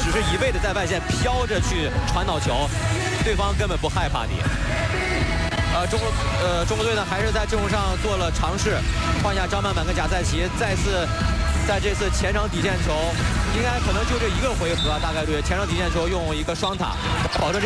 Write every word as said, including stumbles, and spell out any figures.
只是一味的在外线飘着去传导球，对方根本不害怕你。呃，中国呃中国队呢还是在阵容上做了尝试，换下张曼曼跟贾赛奇，再次在这次前场底线球，应该可能就这一个回合啊，大概率前场底线球用一个双塔，保证这。